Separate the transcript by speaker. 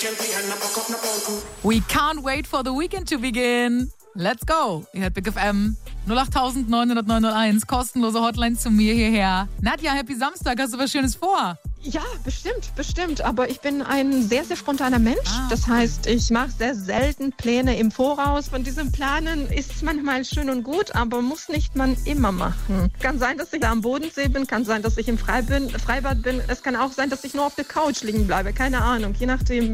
Speaker 1: We can't wait for the weekend to begin. Let's go. Ihr hört Big FM 08000 900 901. Kostenlose Hotline zu mir hierher. Nadja, happy Samstag. Hast du was Schönes vor?
Speaker 2: Ja, bestimmt. Aber ich bin ein sehr, sehr spontaner Mensch. Das heißt, ich mache sehr selten Pläne im Voraus. Von diesem Planen ist manchmal schön und gut, aber muss nicht man immer machen. Kann sein, dass ich da am Bodensee bin, kann sein, dass ich im Freibad bin. Es kann auch sein, dass ich nur auf der Couch liegen bleibe. Keine Ahnung, je nachdem,